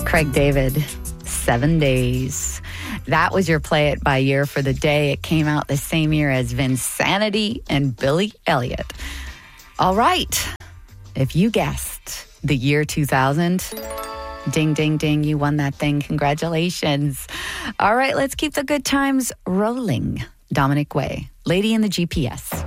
Craig David, 7 Days. That was your Play It by year for the day. It came out the same year as Vinsanity and Billy Elliot. All right. If you guessed the year 2000, ding, ding, ding, you won that thing. Congratulations. All right, let's keep the good times rolling. Dominic Way, Lady in the GPS.